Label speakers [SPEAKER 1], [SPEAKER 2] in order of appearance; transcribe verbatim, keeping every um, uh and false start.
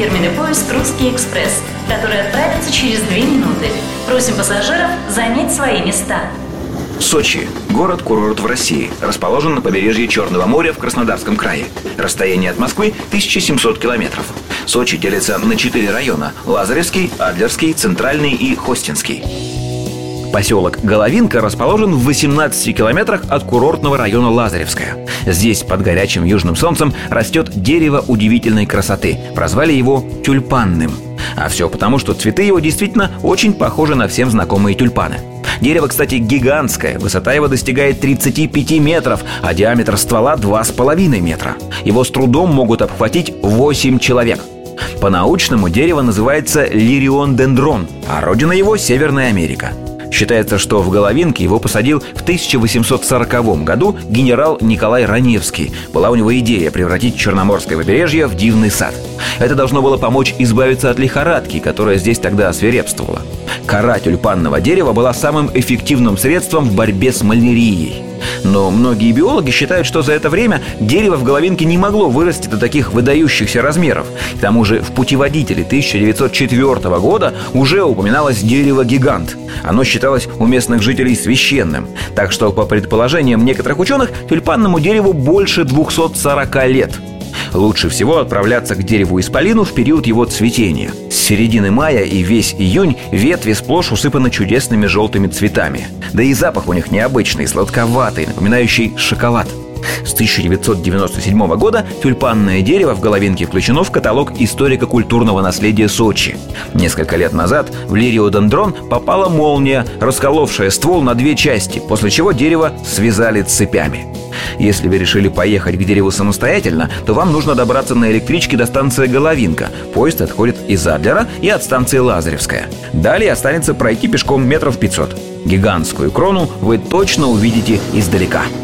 [SPEAKER 1] фирменный поезд «Русский экспресс», который отправится через две минуты. Просим пассажиров занять свои места.
[SPEAKER 2] Сочи – город-курорт в России, расположен на побережье Черного моря в Краснодарском крае. Расстояние от Москвы – тысяча семьсот километров. Сочи делится на четыре района – Лазаревский, Адлерский, Центральный и Хостинский. Поселок Головинка расположен в восемнадцати километрах от курортного района Лазаревская. Здесь под горячим южным солнцем растет дерево удивительной красоты. Прозвали его тюльпанным. А все потому, что цветы его действительно очень похожи на всем знакомые тюльпаны. Дерево, кстати, гигантское. Высота его достигает тридцати пяти метров, а диаметр ствола два с половиной метра. Его с трудом могут обхватить восемь человек. По-научному дерево называется лириодендрон, а родина его – Северная Америка. Считается, что в Головинке его посадил в тысяча восемьсот сороковом году генерал Николай Раневский. Была у него идея превратить Черноморское побережье в дивный сад. Это должно было помочь избавиться от лихорадки, которая здесь тогда свирепствовала. Кора тюльпанного дерева была самым эффективным средством в борьбе с малярией. Но многие биологи считают, что за это время дерево в Головинке не могло вырасти до таких выдающихся размеров. К тому же в путеводителе тысяча девятьсот четвёртого года уже упоминалось дерево-гигант. Оно считалось у местных жителей священным. Так что, по предположениям некоторых ученых, тюльпанному дереву больше двухсот сорока лет. Лучше всего отправляться к дереву-исполину в период его цветения. С середины мая и весь июнь ветви сплошь усыпаны чудесными желтыми цветами. Да и запах у них необычный, сладковатый, напоминающий шоколад. С тысяча девятьсот девяносто седьмого года тюльпанное дерево в Головинке включено в каталог историко-культурного наследия Сочи. Несколько лет назад в лириодендрон попала молния, расколовшая ствол на две части, после чего дерево связали цепями. Если вы решили поехать к дереву самостоятельно, то вам нужно добраться на электричке до станции Головинка. Поезд отходит из Адлера и от станции Лазаревская. Далее останется пройти пешком метров пятьсот. Гигантскую крону вы точно увидите издалека.